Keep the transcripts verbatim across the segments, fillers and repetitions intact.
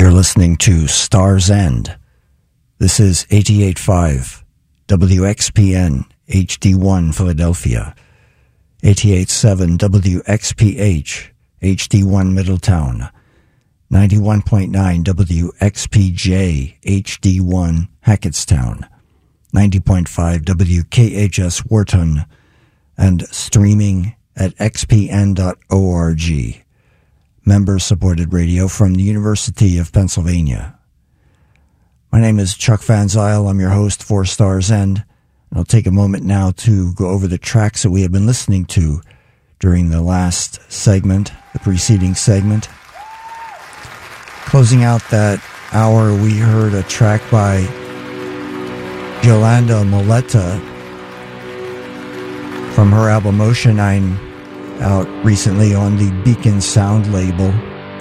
You're listening to Star's End. This is eighty-eight point five W X P N H D one Philadelphia, eighty-eight point seven W X P H H D one Middletown, ninety-one point nine W X P J H D one Hackettstown, ninety point five W K H S Wharton, and streaming at x p n dot org. Member-supported radio from the University of Pennsylvania. My name is Chuck Van Zyl. I'm your host for Star's End. And I'll take a moment now to go over the tracks that we have been listening to during the last segment, the preceding segment. Closing out that hour, we heard a track by Yolanda Moletta from her album Oceanine, out recently on the Beacon Sound label.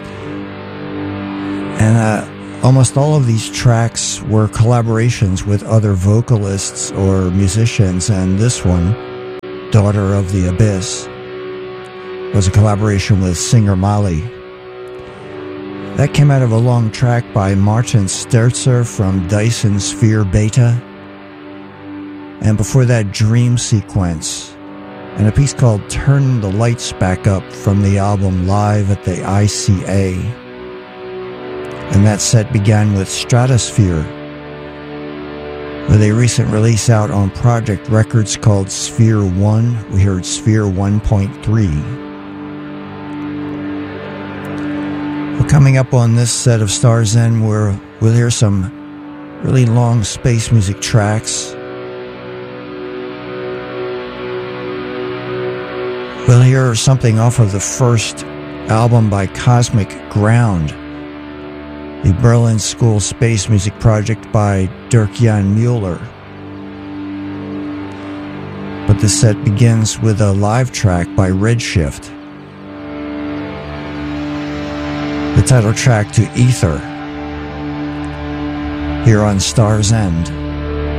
And uh, almost all of these tracks were collaborations with other vocalists or musicians, and this one, Daughter of the Abyss, was a collaboration with singer Molly. That came out of a long track by Martin Sterzer from Dyson Sphere Beta, and before that, Dream Sequence, and a piece called Turn the Lights Back Up from the album Live at the I C A. And that set began with Stratosphere, with a recent release out on Project Records called Sphere one. We heard Sphere one point three. Well, coming up on this set of Star's End, we're, we'll hear some really long space music tracks. We'll hear something off of the first album by Cosmic Ground, the Berlin School Space Music Project by Dirk-Jan Müller. But the set begins with a live track by Redshift, the title track to Ether, here on Star's End.